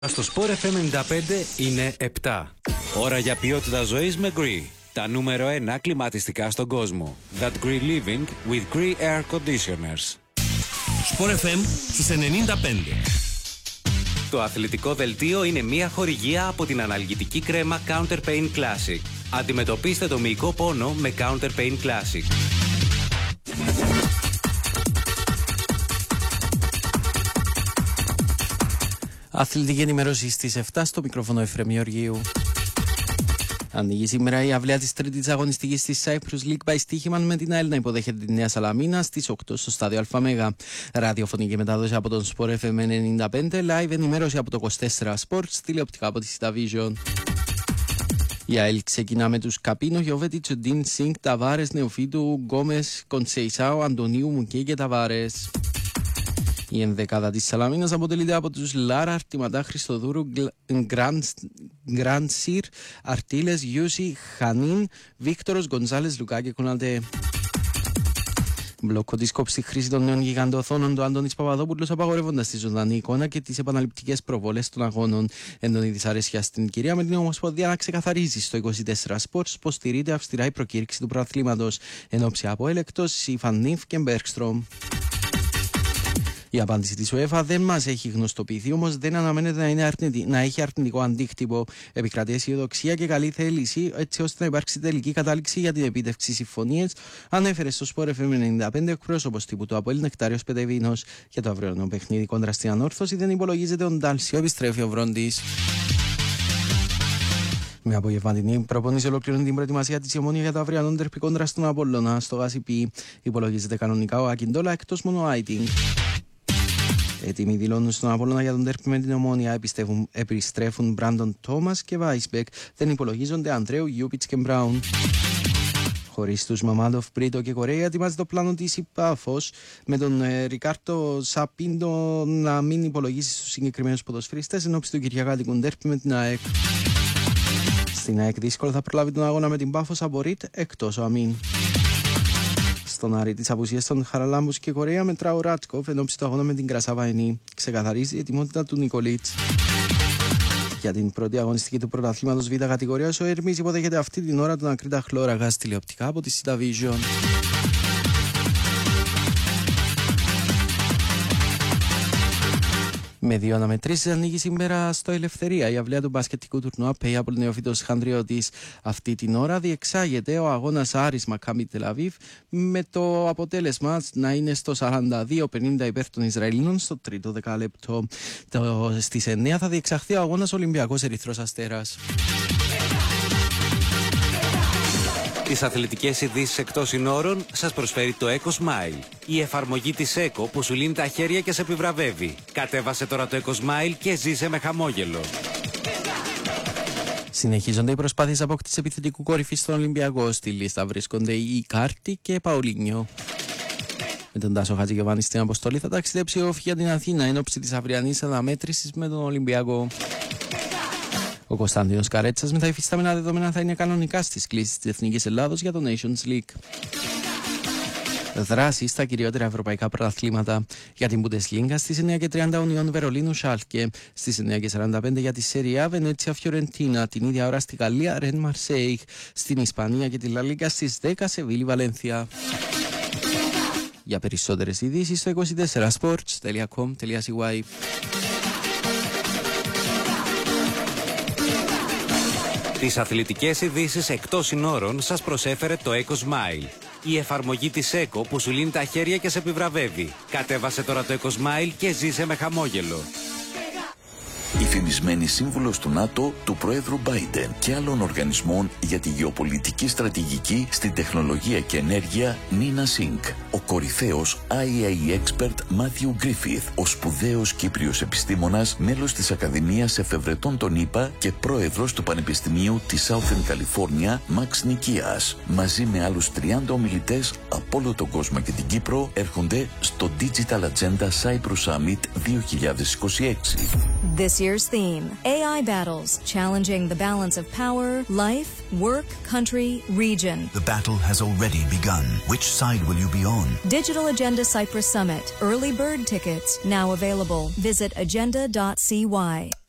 Στο Sport FM 95 είναι 7. Ώρα για ποιότητα ζωής με Gree. Τα νούμερο 1 κλιματιστικά στον κόσμο. That Gree Living with Gree Air Conditioners. Sport FM στους 95. Το αθλητικό δελτίο είναι μια χορηγία από την αναλγητική κρέμα Counter Pain Classic. Αντιμετωπίστε το μυϊκό πόνο με Counter Pain Classic. Αθλητική ενημέρωση στις 7 στο μικρόφωνο Εφραίμ Γεωργίου. Ανοίγει σήμερα η αυλαία της τρίτης αγωνιστικής της Cyprus League by Στοίχημαν με την ΑΕΛ να υποδέχεται τη Νέα Σαλαμίνα στις 8 στο στάδιο ΑΜΕΓΑ. Ραδιοφωνική μετάδοση από τον Sport FM 95, live ενημέρωση από το 24 Sports, τηλεοπτικά από τη Cityvision. Η ΑΕΛ ξεκινά με τους Καπίνο, Γιωβέτιτς, Ντίν, Σινγκ, Ταβάρες, Νεοφίτου, Γκόμες, Κονσεϊσάου, Αντωνίου, Μουκέ και Ταβάρες. Η ενδεκάδα της Σαλαμίνας αποτελείται από τους Λάρα, Αρτηματά, Χριστοδούρου, Γκραντσίρ, Αρτίλες, Γιούσι, Χανίν, Βίκτορος, Γκονζάλες, Λουκά και Κουναλτέ. Μπλοκ της κόψη στη χρήση των νέων γιγαντοοθόνων του Άντωνης Παπαδόπουλος, απαγορεύοντας τη ζωντανή εικόνα και τις επαναληπτικές προβολές των αγώνων. Έντονη δυσαρέσκεια στην κυρία, με την Ομοσπονδία να ξεκαθαρίζει στο 24 Sports πως στηρείται αυστηρά η προκήρυξη του πρωταθλήματος. Εν όψη από έλεκτος, Σιφανίφ και Μπέρκστρομ. Η απάντηση της UEFA δεν μας έχει γνωστοποιηθεί, όμως δεν αναμένεται να έχει αρνητικό αντίκτυπο. Επικρατεί αισιοδοξία και καλή θέληση, έτσι ώστε να υπάρξει τελική κατάληξη για την επίτευξη συμφωνίες, ανέφερε στο Sport FM 95 εκπρόσωπος τύπου του ΑΠΟΕΛ Νεκτάριος Πετεβίνος. Για το αυριανό παιχνίδι κόντρα στην Ανόρθωση δεν υπολογίζεται ο Ντάλσιο, επιστρέφει ο Βρόντις. Με απογευματινή προπόνηση ολοκληρώνει την προετοιμασία της η Ομόνοια για το αυριανό ντερπι κόντρα στον Απόλλωνα. Στο Γασιπί υπολογίζεται κανονικά ο Ακιντόλα, εκτός μόνο ο Άιτινγκ. Έτοιμοι δηλώνουν στον Απόλλωνα για τον τέρπι με την Ομόνοια. Επιστρέφουν Μπράντον Τόμας και Βάισμπεκ. Δεν υπολογίζονται Αντρέου, Γιούπιτς και Μπράουν. Χωρίς τους Μαμάντοφ, Πρίτο και Κορέα, ετοιμάζει το πλάνο της η Πάφος, με τον Ρικάρτο Σαπίντο να μην υπολογίσει στους συγκεκριμένους ποδοσφαιριστές ενώπιση του Κυριακάτικου ντέρπι με την ΑΕΚ. Στην ΑΕΚ δύσκολο θα προλάβει τον αγώνα με την Πάφος από Ριτ, εκτός ο Αμίν. Στον Άρη της απουσίας των Χαραλάμπους και Κορέα μετρά ο Ράτσκοφ ενώπιση του αγώνα με την Κρασαβαϊνή. Ξεκαθαρίζει η ετοιμότητα του Νικολίτς. Για την πρώτη αγωνιστική του πρωταθλήματος Β' κατηγορίας, ο Ερμής υποδέχεται αυτή την ώρα τον Ακρίτα Χλώραγας, τηλεοπτικά από τη Cityvision. Με δύο αναμετρήσεις ανοίγει σήμερα στο Ελευθερία η αυλαία του μπασκετικού τουρνουά Payable Νεοφύτος Χανδριώτης. Αυτή την ώρα διεξάγεται ο αγώνας Άρης Μακάμπι Τελαβίβ, με το αποτέλεσμα να είναι στο 42-50 υπέρ των Ισραηλινών στο τρίτο δεκάλεπτο. Στις 9 θα διεξαχθεί ο αγώνας Ολυμπιακός Ερυθρός Αστέρας. Τις αθλητικές ειδήσεις εκτός συνόρων σας προσφέρει το Eco Smile. Η εφαρμογή της Eco που σου λύνει τα χέρια και σε επιβραβεύει. Κατέβασε τώρα το Eco Smile και ζήσε με χαμόγελο. Συνεχίζονται οι προσπάθειες απόκτησης επιθετικού κορυφή στον Ολυμπιακό. Στη λίστα βρίσκονται η Κάρτη και Παουλίνιο. Με τον Τάσο Χατζηγιοβάνη στην αποστολή θα ταξιδέψει ο για την Αθήνα εν ώψη της αυριανής αναμέτρησης με τον Ολυμπιακό. Ο Κωνσταντίνος Καρέτσας με τα υφιστάμενα δεδομένα θα είναι κανονικά στις κλήσεις της Εθνικής Ελλάδος για το Nations League. Δράση στα κυριότερα ευρωπαϊκά πρωταθλήματα. Για την Bundesliga στις 9:30 Ουνιόν Βερολίνου Σάλκε, στις 9:45 για τη Σεριά Βενέτσια Φιωρεντίνα, την ίδια ώρα στη Γαλλία Ρεν Μαρσέιγ, στην Ισπανία και τη Λα Λίγκα στις 10 Σεβίλη Βαλένθια. Για περισσότερες ειδήσεις στο 24sports.com.cy. Τις αθλητικές ειδήσεις εκτός συνόρων σας προσέφερε το Eco Smile. Η εφαρμογή της Eco που σου λύνει τα χέρια και σε επιβραβεύει. Κατέβασε τώρα το Eco Smile και ζήσε με χαμόγελο. Η φημισμένη σύμβουλος του ΝΑΤΟ, του Προέδρου Biden και άλλων οργανισμών για τη γεωπολιτική στρατηγική στην τεχνολογία και ενέργεια, Νίνα Σινκ. Ο κορυφαίος IAEA expert Μάθιου Γκρίφιθ, ο σπουδαίος Κύπριος επιστήμονας, μέλος της Ακαδημίας Εφευρετών των ΗΠΑ και πρόεδρος του Πανεπιστημίου της Southern California, Μαξ Νικίας. Μαζί με άλλους 30 ομιλητές από όλο τον κόσμο και την Κύπρο έρχονται στο Digital Agenda Cyprus Summit 2026. This year's theme, AI battles, challenging the balance of power, life, work, country, region. The battle has already begun. Which side will you be on? Digital Agenda Cyprus Summit. Early bird tickets now available. Visit agenda.cy.